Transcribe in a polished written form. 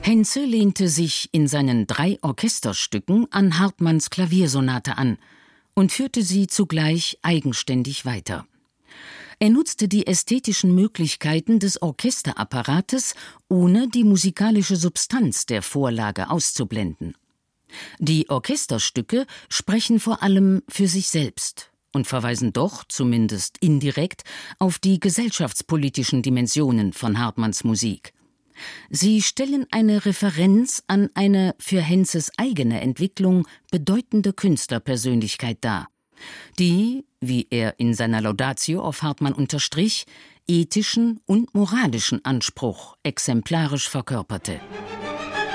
Henze lehnte sich in seinen 3 Orchesterstücken an Hartmanns Klaviersonate an und führte sie zugleich eigenständig weiter. Er nutzte die ästhetischen Möglichkeiten des Orchesterapparates, ohne die musikalische Substanz der Vorlage auszublenden. Die Orchesterstücke sprechen vor allem für sich selbst und verweisen doch, zumindest indirekt, auf die gesellschaftspolitischen Dimensionen von Hartmanns Musik. Sie stellen eine Referenz an eine für Henzes eigene Entwicklung bedeutende Künstlerpersönlichkeit dar, die, wie er in seiner Laudatio auf Hartmann unterstrich, ethischen und moralischen Anspruch exemplarisch verkörperte.